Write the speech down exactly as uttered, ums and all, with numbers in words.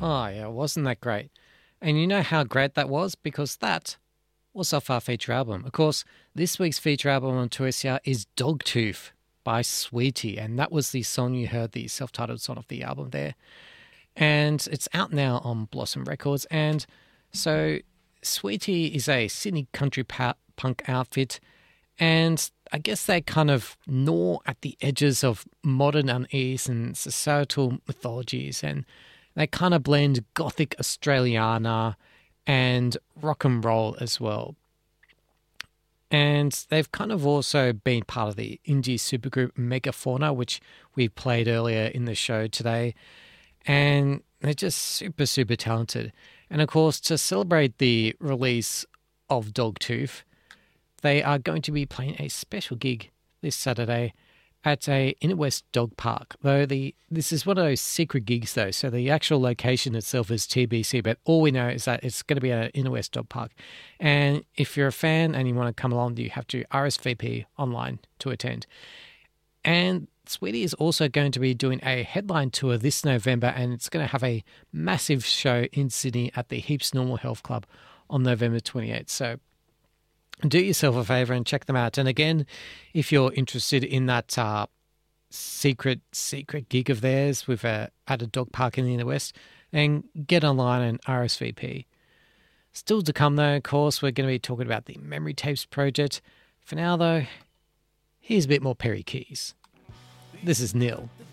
Oh, yeah, wasn't that great? And you know how great that was? Because that was off our feature album. Of course, this week's feature album on Touristia is Dogtooth by Sweetie, and that was the song you heard, the self-titled song of the album there. And it's out now on Blossom Records. And so Sweetie is a Sydney country pa- punk outfit, and I guess they kind of gnaw at the edges of modern unease and societal mythologies, and they kind of blend gothic Australiana and rock and roll as well. And they've kind of also been part of the indie supergroup Megafauna, which we played earlier in the show today. And they're just super, super talented. And of course, to celebrate the release of Dogtooth, they are going to be playing a special gig this Saturday at a Inner West dog park. Though the this is one of those secret gigs though, so the actual location itself is T B C, but all we know is that it's going to be at an Inner West dog park. And if you're a fan and you want to come along, you have to R S V P online to attend. And Sweetie is also going to be doing a headline tour this November, and it's going to have a massive show in Sydney at the Heaps Normal Health Club on November twenty-eighth. So do yourself a favour and check them out. And again, if you're interested in that uh, secret, secret gig of theirs with a, at a dog park in the Inner West, then get online and R S V P. Still to come though, of course, we're going to be talking about the Memory Tapes project. For now though, here's a bit more Perry Keys. This is Nil.